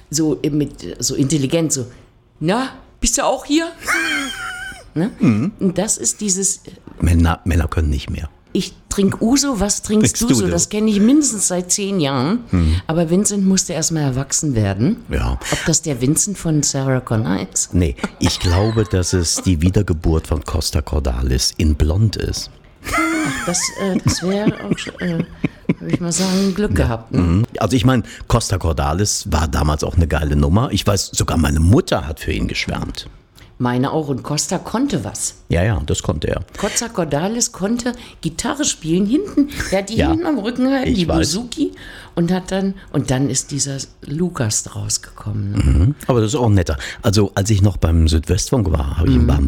so intelligent, so, na, bist du auch hier? Ne? Und das ist dieses, Männer können nicht mehr. ich trinke Uso, was trinkst du so? Das kenne ich mindestens seit 10 Jahren. Aber Vincent musste erstmal erwachsen werden. Ja. Ob das der Vincent von Sarah Connor ist? Nee, ich glaube, dass es die Wiedergeburt von Costa Cordalis in Blond ist. Das wäre auch, würde ich mal sagen, Glück gehabt. Ne? Also ich meine, Costa Cordalis war damals auch eine geile Nummer. Ich weiß, sogar meine Mutter hat für ihn geschwärmt. Meine auch. Und Costa konnte was. Ja, das konnte er. Costa Cordalis konnte Gitarre spielen hinten. Der hat die hinten am Rücken gehalten, die Bouzouki. Und dann ist dieser Lukas draus gekommen. Ne? Aber das ist auch netter. Also als ich noch beim Südwestfunk war, habe ich in